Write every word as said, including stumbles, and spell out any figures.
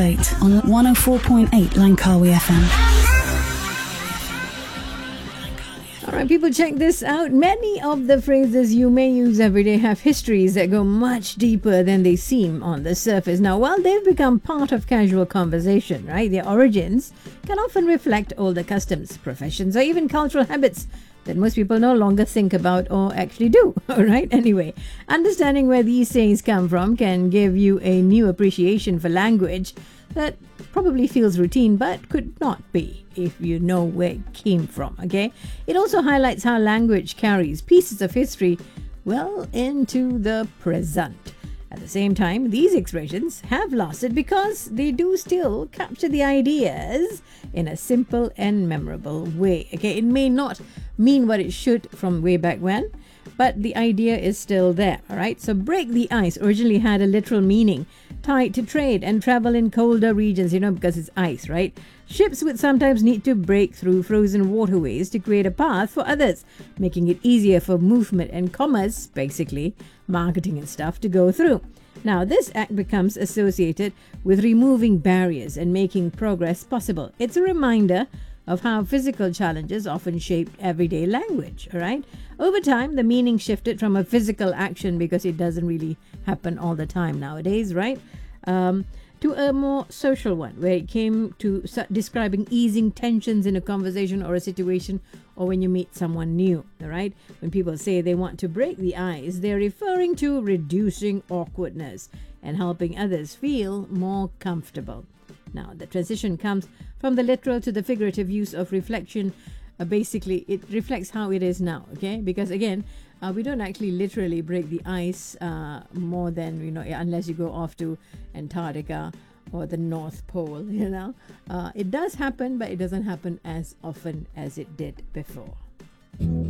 on one oh four point eight Langkawi F M. All right, people, check this out. Many of the phrases you may use every day have histories that go much deeper than they seem on the surface. Now, while they've become part of casual conversation, right, their origins can often reflect older customs, professions, or even cultural habits that most people no longer think about or actually do. All right, anyway, understanding where these sayings come from can give you a new appreciation for language that probably feels routine but could not be if you know where it came from. Okay, it also highlights how language carries pieces of history well into the present. At the same time, these expressions have lasted because they do still capture the ideas in a simple and memorable way. Okay, it may not mean what it should from way back when, but the idea is still there. All right, so break the ice originally had a literal meaning tied to trade and travel in colder regions, you know, because it's ice, right? Ships would sometimes need to break through frozen waterways to create a path for others, making it easier for movement and commerce, basically marketing and stuff, to go through. Now, this act becomes associated with removing barriers and making progress possible. It's a reminder of how physical challenges often shaped everyday language, all right? Over time, the meaning shifted from a physical action, because it doesn't really happen all the time nowadays, right? Um, to a more social one, where it came to describing easing tensions in a conversation or a situation, or when you meet someone new, all right? When people say they want to break the ice, they're referring to reducing awkwardness and helping others feel more comfortable. Now, the transition comes from the literal to the figurative use of reflection. Uh, basically, it reflects how it is now, okay? Because again, uh, we don't actually literally break the ice uh, more than, you know, unless you go off to Antarctica or the North Pole, you know. Uh, it does happen, but it doesn't happen as often as it did before.